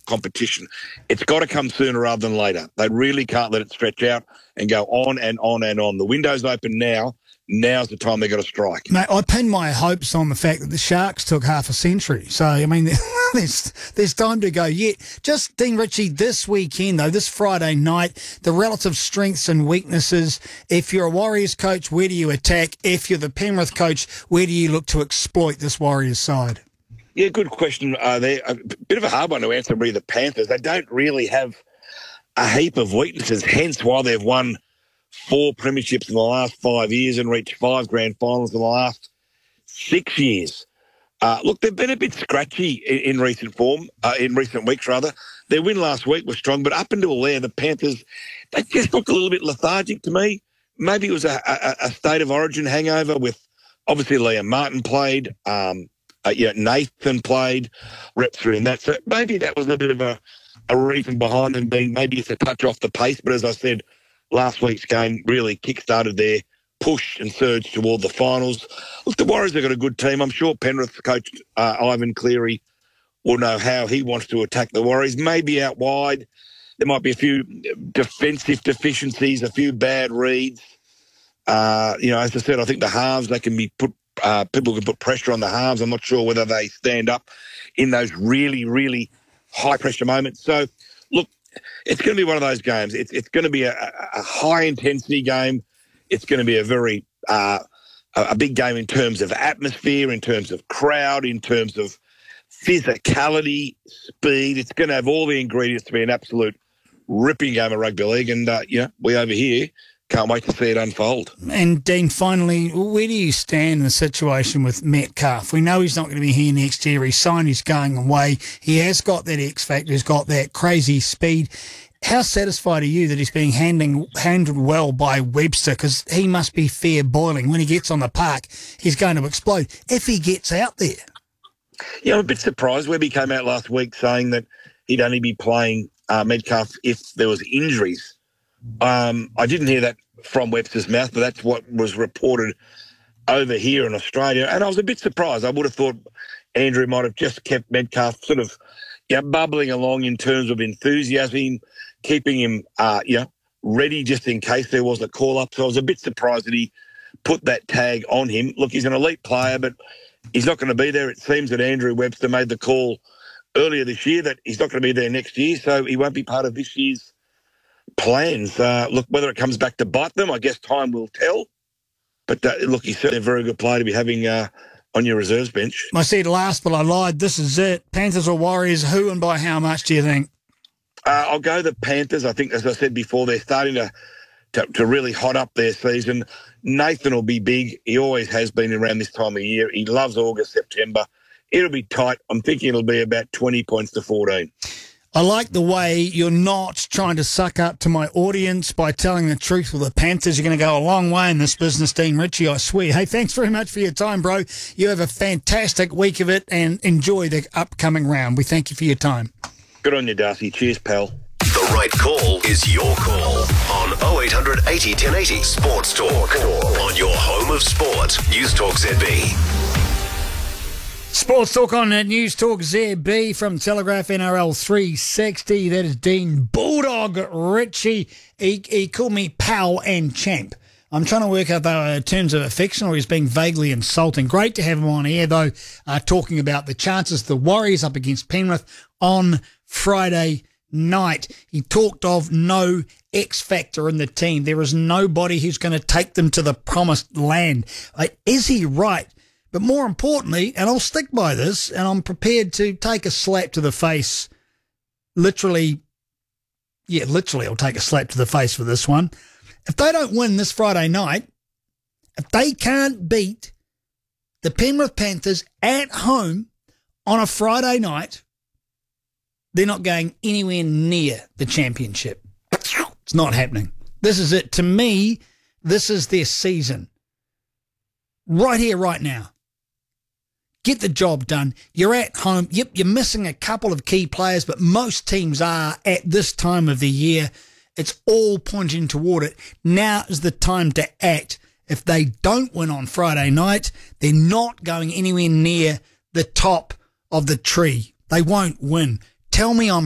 competition. It's got to come sooner rather than later. They really can't let it stretch out and go on and on and on. The window's open now. Now's the time they've got to strike. Mate, I pin my hopes on the fact that the Sharks took half a century. So, I mean, there's time to go yet. Just, Dean Ritchie, this weekend, though, this Friday night, the relative strengths and weaknesses. If you're a Warriors coach, where do you attack? If you're the Penrith coach, where do you look to exploit this Warriors side? Yeah, good question. They're a bit of a hard one to answer, really, the Panthers. They don't really have a heap of weaknesses, hence why they've won 4 premierships in the last 5 years and reached 5 grand finals in the last 6 years. Look, they've been a bit scratchy in recent form, in recent weeks, rather. Their win last week was strong, but up until there, the Panthers, they just looked a little bit lethargic to me. Maybe it was a state of origin hangover with, obviously, Liam Martin played, Nathan played, reps through in that. So maybe that was a bit of a reason behind them being maybe it's a touch off the pace, but as I said, last week's game really kick-started their push and surge toward the finals. Look, the Warriors have got a good team. I'm sure Penrith coach Ivan Cleary will know how he wants to attack the Warriors. Maybe out wide. There might be a few defensive deficiencies, a few bad reads. As I said, I think the halves, they can be put. People can put pressure on the halves. I'm not sure whether they stand up in those really, really high-pressure moments. So, look, it's going to be one of those games. It's going to be a high-intensity game. It's going to be a very a big game in terms of atmosphere, in terms of crowd, in terms of physicality, speed. It's going to have all the ingredients to be an absolute ripping game of rugby league. And, we over here can't wait to see it unfold. And, Dean, finally, where do you stand in the situation with Metcalf? We know he's not going to be here next year. He signed, he's going away. He has got that X factor. He's got that crazy speed. How satisfied are you that he's being handled well by Webster? Because he must be fair boiling. When he gets on the park, he's going to explode if he gets out there. Yeah, I'm a bit surprised. Webby came out last week saying that he'd only be playing Metcalf if there was injuries. I didn't hear that from Webster's mouth, but that's what was reported over here in Australia. And I was a bit surprised. I would have thought Andrew might have just kept Metcalf sort of bubbling along in terms of enthusiasm, keeping him ready just in case there was a call-up. So I was a bit surprised that he put that tag on him. Look, he's an elite player, but he's not going to be there. It seems that Andrew Webster made the call earlier this year that he's not going to be there next year, so he won't be part of this year's plans. Look, whether it comes back to bite them, I guess time will tell. But look, he's certainly a very good player to be having on your reserves bench. I said last, but I lied. This is it. Panthers or Warriors, who and by how much do you think? I'll go the Panthers. I think, as I said before, they're starting to really hot up their season. Nathan will be big. He always has been around this time of year. He loves August, September. It'll be tight. I'm thinking it'll be about 20 points to 14. I like the way you're not trying to suck up to my audience by telling the truth with the Panthers. You're going to go a long way in this business, Dean Ritchie, I swear. Hey, thanks very much for your time, bro. You have a fantastic week of it and enjoy the upcoming round. We thank you for your time. Good on you, Darcy. Cheers, pal. The right call is your call on 0800 80 1080 Sports Talk. On your home of sport, News Talk ZB. Sports Talk on News Talk ZB from Telegraph NRL 360. That is Dean Bulldog Ritchie. He called me pal and champ. I'm trying to work out, though, in terms of affection, or he's being vaguely insulting. Great to have him on air, though, talking about the chances of the Warriors up against Penrith on Friday night. He talked of no X factor in the team. There is nobody who's going to take them to the promised land. Is he right? But more importantly, and I'll stick by this, and I'm prepared to take a slap to the face, literally I'll take a slap to the face for this one. If they don't win this Friday night, if they can't beat the Penrith Panthers at home on a Friday night, they're not going anywhere near the championship. It's not happening. This is it. To me, this is their season. Right here, right now. Get the job done. You're at home. Yep, you're missing a couple of key players, but most teams are at this time of the year. It's all pointing toward it. Now is the time to act. If they don't win on Friday night, they're not going anywhere near the top of the tree. They won't win. Tell me I'm